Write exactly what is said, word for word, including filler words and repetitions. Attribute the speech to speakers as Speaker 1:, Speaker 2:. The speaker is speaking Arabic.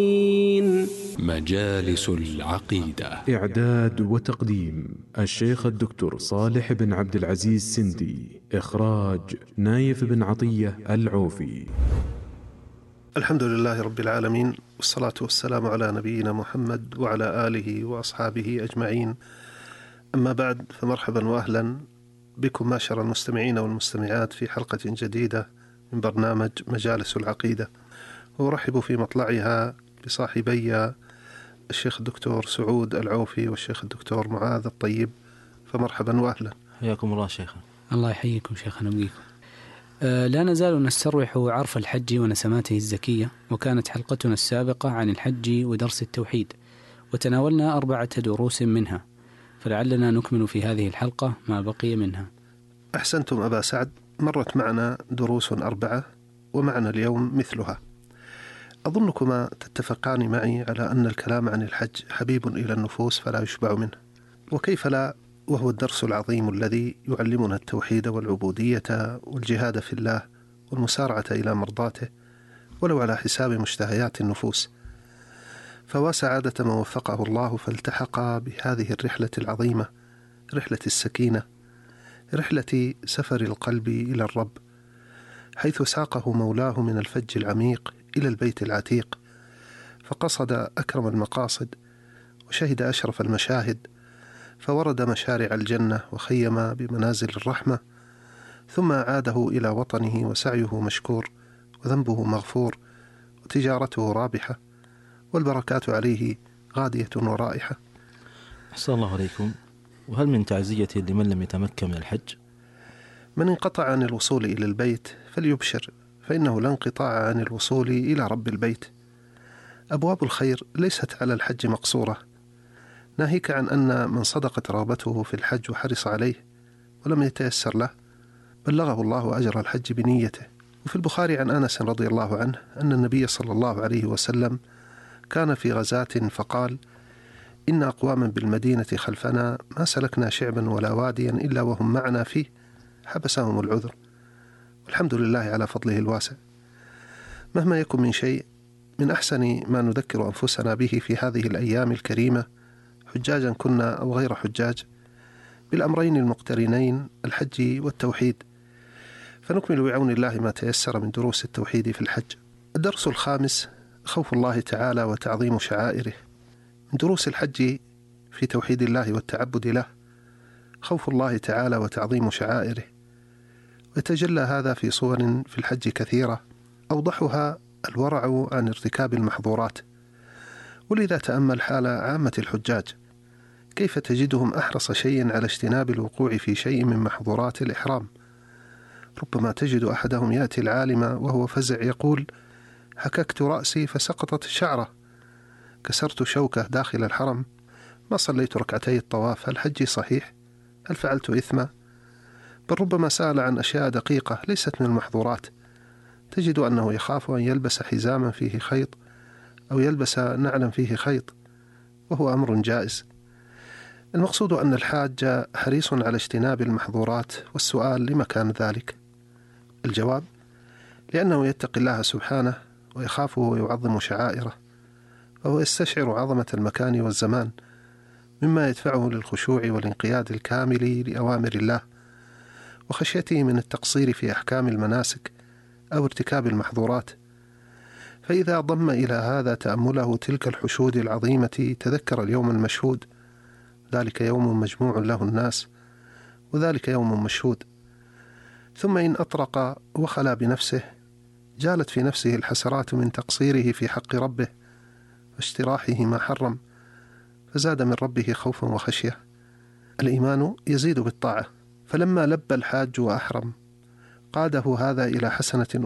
Speaker 1: مجالس العقيدة.
Speaker 2: إعداد وتقديم الشيخ الدكتور صالح بن عبد العزيز سندي. إخراج نايف بن عطية العوفي.
Speaker 3: الحمد لله رب العالمين، والصلاة والسلام على نبينا محمد وعلى آله وأصحابه أجمعين. أما بعد، فمرحبا وأهلا بكم معشر المستمعين والمستمعات في حلقة جديدة من برنامج مجالس العقيدة، وأرحب في مطلعها بصاحبي الشيخ الدكتور سعود العوفي والشيخ الدكتور معاذ الطيب. فمرحبا وأهلا.
Speaker 4: حياكم الله شيخنا.
Speaker 5: الله يحييكم شيخنا وياكم. أه لا نزال نستروح عرف الحج ونسماته الزكية، وكانت حلقتنا السابقة عن الحج ودرس التوحيد، وتناولنا أربعة دروس منها، فلعلنا نكمل في هذه الحلقة ما بقي منها.
Speaker 3: أحسنتم أبا سعد، مرت معنا دروس أربعة ومعنا اليوم مثلها. أظنكما تتفقان معي على أن الكلام عن الحج حبيب إلى النفوس فلا يشبع منه، وكيف لا، وهو الدرس العظيم الذي يعلمنا التوحيد والعبودية والجهاد في الله والمسارعة إلى مرضاته، ولو على حساب مشتهيات النفوس. فوا سعادة من وفقه الله فالتحق بهذه الرحلة العظيمة، رحلة السكينة، رحلة سفر القلب إلى الرب، حيث ساقه مولاه من الفج العميق إلى البيت العتيق، فقصد أكرم المقاصد وشهد أشرف المشاهد، فورد مشارع الجنة وخيم بمنازل الرحمة، ثم عاده إلى وطنه وسعيه مشكور وذنبه مغفور وتجارته رابحة والبركات عليه غادية ورائحة.
Speaker 4: أحسن الله عليكم. وهل من تعزية لمن لم يتمكن من الحج؟
Speaker 3: من انقطع عن الوصول إلى البيت فليبشر، فإنه لا انقطاع عن الوصول إلى رب البيت. أبواب الخير ليست على الحج مقصورة، ناهيك عن أن من صدقت رغبته في الحج وحرص عليه ولم يتيسر له بلغه الله أجر الحج بنيته. وفي البخاري عن أنس رضي الله عنه أن النبي صلى الله عليه وسلم كان في غزاة فقال: إن أقواما بالمدينة خلفنا ما سلكنا شعبا ولا واديا إلا وهم معنا فيه، حبسهم العذر، والحمد لله على فضله الواسع. مهما يكن من شيء، من أحسن ما نذكر أنفسنا به في هذه الأيام الكريمة، حجاجا كنا أو غير حجاج، بالأمرين المقترنين الحج والتوحيد، فنكمل بعون الله ما تيسر من دروس التوحيد في الحج. الدرس الخامس: خوف الله تعالى وتعظيم شعائره. من دروس الحج في توحيد الله والتعبد له خوف الله تعالى وتعظيم شعائره، ويتجلى هذا في صور في الحج كثيرة، أوضحها الورع عن ارتكاب المحظورات. ولذا تأمل حال عامة الحجاج، كيف تجدهم أحرص شيء على اجتناب الوقوع في شيء من محظورات الإحرام. ربما تجد أحدهم يأتي العالم وهو فزع يقول: حككت رأسي فسقطت الشعرة، كسرت شوكة داخل الحرم، ما صليت ركعتي الطواف، هل حجي صحيح؟ هل فعلت إثما؟ بل ربما سأل عن أشياء دقيقة ليست من المحظورات. تجد أنه يخاف أن يلبس حزاما فيه خيط أو يلبس نعلا فيه خيط، وهو أمر جائز. المقصود أن الحاج حريص على اجتناب المحظورات. والسؤال: لما كان ذلك؟ الجواب: لأنه يتقي الله سبحانه ويخافه ويعظم شعائره، فهو يستشعر عظمة المكان والزمان، مما يدفعه للخشوع والانقياد الكامل لأوامر الله، وخشيته من التقصير في أحكام المناسك أو ارتكاب المحظورات. فإذا ضم إلى هذا تأمله تلك الحشود العظيمة تذكر اليوم المشهود، ذلك يوم مجموع له الناس، وذلك يوم مشهود. ثم إن أطرق وخلا بنفسه جالت في نفسه الحسرات من تقصيره في حق ربه واجتراحه ما حرم، فزاد من ربه خوفا وخشية. الإيمان يزيد بالطاعة، فلما لبى الحاج وأحرم قاده هذا إلى حسنة